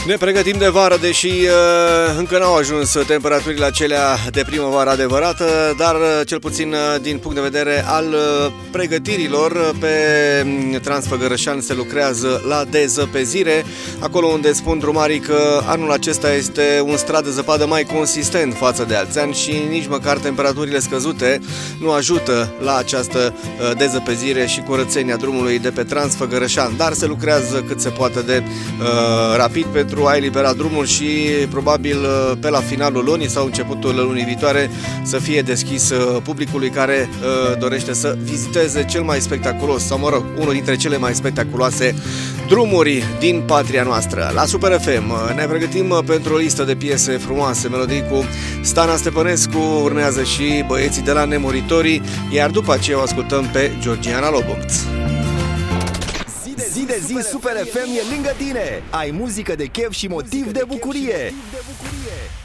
Ne pregătim de vară, deși încă n-au ajuns temperaturile acelea de primăvară adevărată, dar cel puțin din punct de vedere al pregătirilor pe Transfăgărășan se lucrează la dezăpezire, acolo unde spun drumarii că anul acesta este un strat de zăpadă mai consistent față de alți ani și nici măcar temperaturile scăzute nu ajută la această dezăpezire și curățenia drumului de pe Transfăgărășan, dar se lucrează cât se poate de rapid pentru a elibera drumul și probabil pe la finalul lunii sau începutul lunii viitoare să fie deschis publicului care dorește să viziteze cel mai spectaculos, sau mă rog, unul dintre cele mai spectaculoase drumuri din patria noastră. La Super FM ne pregătim pentru o listă de piese frumoase, melodii cu Stana Stepănescu, urmează și Băieții de la Nemuritorii, iar după aceea o ascultăm pe Georgiana Lobonț. Zi de zi Super FM e lângă tine. Ai muzică de chef și motiv de bucurie.